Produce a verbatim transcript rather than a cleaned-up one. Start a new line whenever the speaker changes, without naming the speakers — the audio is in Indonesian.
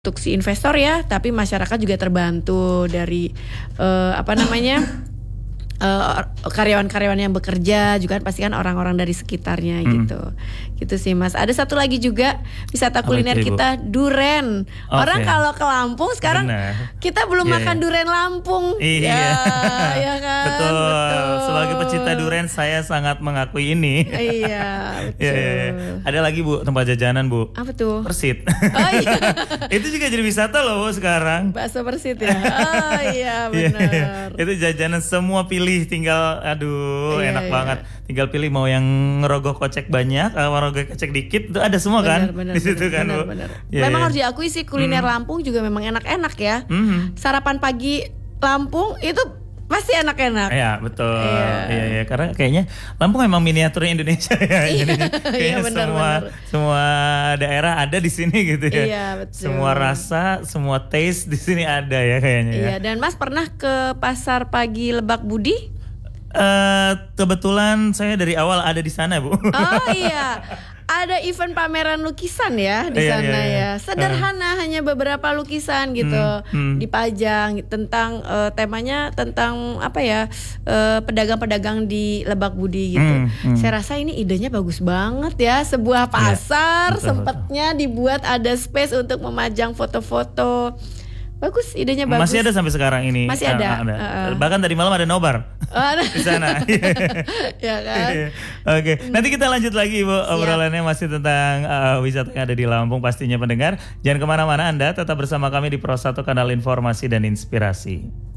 Untuk si investor ya, tapi masyarakat juga terbantu dari uh, apa namanya uh, karyawan-karyawan yang bekerja juga kan pasti kan orang-orang dari sekitarnya hmm. gitu, gitu sih Mas. Ada satu lagi juga wisata kuliner
itu,
kita duren.
Okay.
Orang kalau ke Lampung sekarang Bener. kita belum yeah, makan yeah. duren Lampung.
Iya,
ya, ya kan?
betul.
betul.
Sebagai pecinta duren saya sangat mengakui ini.
Iya, betul.
yeah, yeah, yeah. Ada lagi Bu tempat jajanan Bu.
Apa tuh?
Persit.
Oh iya.
Itu juga jadi wisata loh Bu sekarang.
Bakso Persit ya. Oh iya benar. Yeah, yeah.
Itu jajanan semua pilih, tinggal aduh yeah, enak yeah. banget. Tinggal pilih mau yang ngerogoh kocek banyak, mau ngerogoh kocek dikit, itu ada semua
bener,
kan
bener,
di situ
bener,
kan
bener,
Bu.
Bener.
Yeah,
memang
yeah.
harus diakui sih kuliner mm. Lampung juga memang enak-enak ya. Mm. Sarapan pagi Lampung itu pasti enak-enak.
Iya betul. Iya iya ya. Karena kayaknya Lampung memang miniaturnya Indonesia ya. Jadi kayaknya
iya, bener,
semua
bener.
semua daerah ada di sini gitu ya.
Iya betul.
Semua rasa, semua taste di sini ada ya kayaknya.
Iya
ya.
dan Mas pernah ke pasar pagi Lebak Budi?
Uh, kebetulan saya dari awal ada di sana Bu.
Oh iya. Ada event pameran lukisan ya di
iya,
sana
iya, iya.
ya. Sederhana uh. hanya beberapa lukisan gitu hmm, hmm. dipajang tentang uh, temanya tentang apa ya? Uh, pedagang-pedagang di Lebak Budi gitu. Hmm, hmm. Saya rasa ini idenya bagus banget ya. Sebuah pasar ya, sempatnya dibuat ada space untuk memajang foto-foto. Bagus, idenya bagus.
Masih ada sampai sekarang ini.
Masih ada.
ada.
Uh,
Bahkan tadi malam ada nobar
uh,
di sana.
Ya kan.
Oke, okay. Nanti kita lanjut lagi Bu. Obrolannya masih tentang uh, wisata yang ada di Lampung pastinya pendengar. Jangan kemana-mana Anda, tetap bersama kami di Pro satu Kanal Informasi dan Inspirasi.